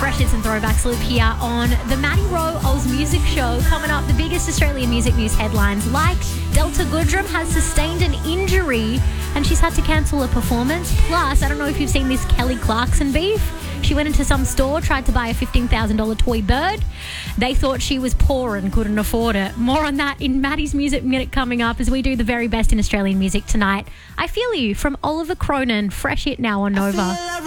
Fresh Hits and Throwbacks loop here on the Maddie Rowe Oz Music Show. Coming up, the biggest Australian music news headlines, like Delta Goodrem has sustained an injury and she's had to cancel a performance. Plus, I don't know if you've seen this Kelly Clarkson beef. She went into some store, tried to buy a $15,000 toy bird. They thought she was poor and couldn't afford it. More on that in Maddie's Music Minute coming up as we do the very best in Australian music tonight. I Feel You from Oliver Cronin. Fresh hit now on Nova.